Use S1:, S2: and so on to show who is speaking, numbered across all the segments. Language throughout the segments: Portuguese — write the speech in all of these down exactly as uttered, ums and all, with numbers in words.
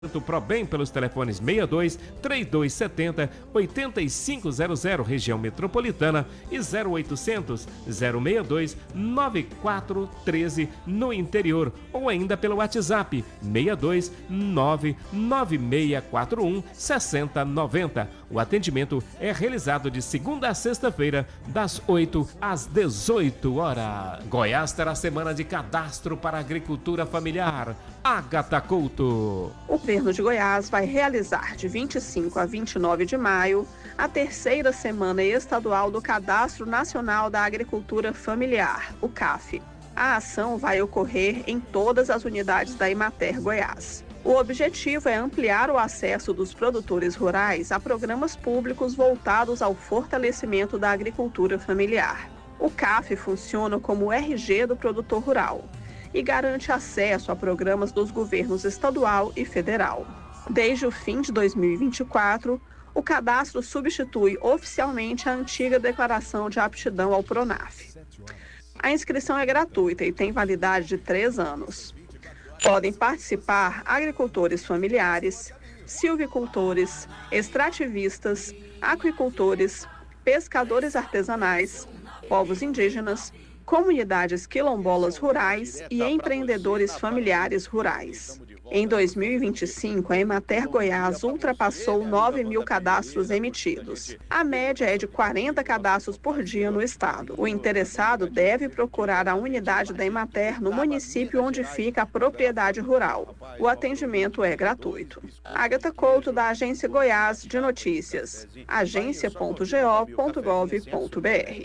S1: Probem pelos telefones sessenta e dois, trinta e dois setenta, oitenta e cinco zero zero, região metropolitana, e zero oitocentos, zero sessenta e dois, noventa e quatro treze no interior, ou ainda pelo WhatsApp seis dois nove, nove seis quatro um, seis zero nove zero. O atendimento é realizado de segunda a sexta-feira, das oito às dezoito horas. Goiás terá semana de cadastro para agricultura familiar. Agatha Couto.
S2: O governo de Goiás vai realizar de vinte e cinco a vinte e nove de maio a terceira semana estadual do Cadastro Nacional da Agricultura Familiar, o C A F. A ação vai ocorrer em todas as unidades da Emater Goiás. O objetivo é ampliar o acesso dos produtores rurais a programas públicos voltados ao fortalecimento da agricultura familiar. O C A F funciona como o R G do produtor rural e garante acesso a programas dos governos estadual e federal. Desde o fim de dois mil e vinte e quatro, o cadastro substitui oficialmente a antiga declaração de aptidão ao PRONAF. A inscrição é gratuita e tem validade de três anos. Podem participar agricultores familiares, silvicultores, extrativistas, aquicultores, pescadores artesanais, povos indígenas, comunidades quilombolas rurais e empreendedores familiares rurais. Em dois mil e vinte e cinco, a Emater Goiás ultrapassou nove mil cadastros emitidos. A média é de quarenta cadastros por dia no estado. O interessado deve procurar a unidade da Emater no município onde fica a propriedade rural. O atendimento é gratuito. Agatha Couto, da Agência Goiás de Notícias, agência ponto go ponto gov ponto br.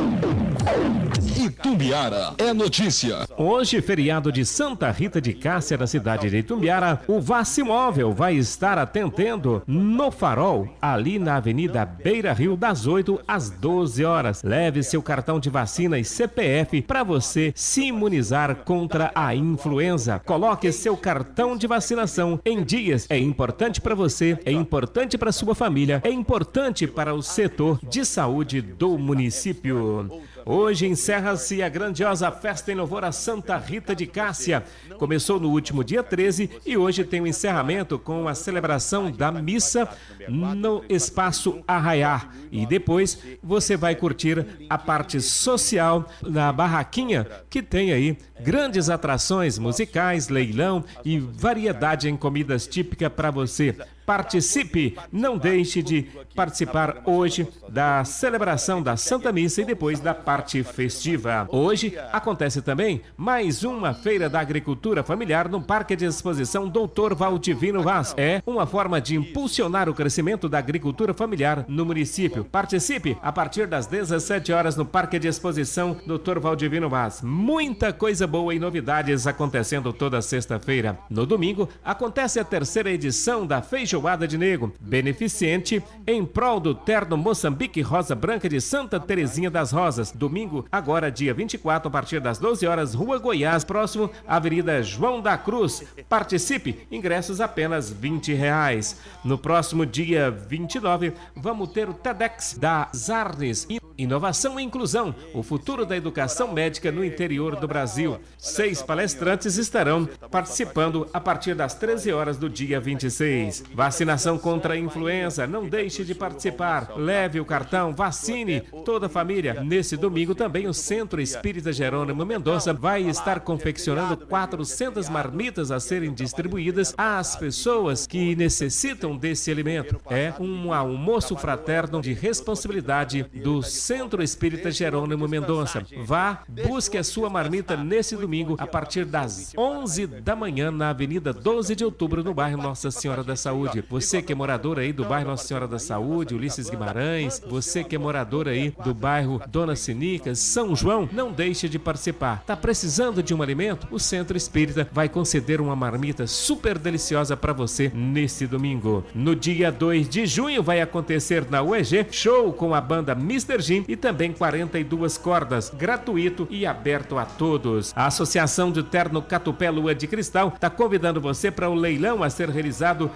S3: Itumbiara é notícia.
S1: Hoje, feriado de Santa Rita de Cássia, da cidade de Itumbiara, o Vacimóvel vai estar atendendo no Farol, ali na Avenida Beira Rio, das oito às doze horas. Leve seu cartão de vacina e C P F para você se imunizar contra a influenza. Coloque seu cartão de vacinação em dias. É importante para você, é importante para sua família, é importante para o setor de saúde do município. Hoje encerra-se a grandiosa festa em louvor a Santa Rita de Cássia. Começou no último dia treze e hoje tem o encerramento com a celebração da missa no Espaço Arraiar. E depois você vai curtir a parte social na barraquinha, que tem aí grandes atrações musicais, leilão e variedade em comidas típicas para você. Participe, não deixe de participar hoje da celebração da Santa Missa e depois da parte festiva. Hoje acontece também mais uma Feira da Agricultura Familiar no Parque de Exposição doutor Valdivino Vaz. É uma forma de impulsionar o crescimento da agricultura familiar no município. Participe a partir das dezessete horas no Parque de Exposição doutor Valdivino Vaz. Muita coisa boa e novidades acontecendo toda sexta-feira. No domingo acontece a terceira edição da Feijoada de Negro, beneficente em prol do Terno Moçambique Rosa Branca de Santa Terezinha das Rosas. Domingo, agora dia vinte e quatro, a partir das doze horas, Rua Goiás, próximo à Avenida João da Cruz. Participe, ingressos apenas vinte reais. No próximo dia vinte e nove, vamos ter o TEDx da Zarnes, Inovação e Inclusão, o futuro da educação médica no interior do Brasil. Seis palestrantes estarão participando a partir das treze horas do dia vinte e seis. Vacinação contra a influenza, não deixe de participar. Leve o cartão, vacine toda a família. Nesse domingo também o Centro Espírita Jerônimo Mendonça vai estar confeccionando quatrocentas marmitas a serem distribuídas às pessoas que necessitam desse alimento. É um almoço fraterno de responsabilidade do Centro Espírita Jerônimo Mendonça. Vá, busque a sua marmita nesse domingo a partir das onze da manhã na Avenida doze de outubro, no bairro Nossa Senhora da Saúde. Você que é morador aí do bairro Nossa Senhora da Saúde, Ulisses Guimarães, você que é morador aí do bairro Dona Sinicas, São João, não deixe de participar. Tá precisando de um alimento? O Centro Espírita vai conceder uma marmita super deliciosa para você nesse domingo. No dia dois de junho vai acontecer na U E G show com a banda mister Jim e também quarenta e duas cordas, gratuito e aberto a todos. A Associação de Terno Catupé Lua de Cristal está convidando você para o leilão a ser realizado no próximo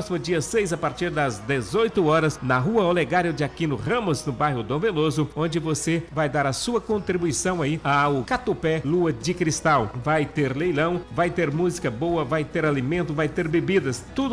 S1: próximo dia seis, a partir das dezoito horas, na rua Olegário de Aquino Ramos, no bairro Dom Veloso, onde você vai dar a sua contribuição aí ao Catupé Lua de Cristal. Vai ter leilão, vai ter música boa, vai ter alimento, vai ter bebidas, tudo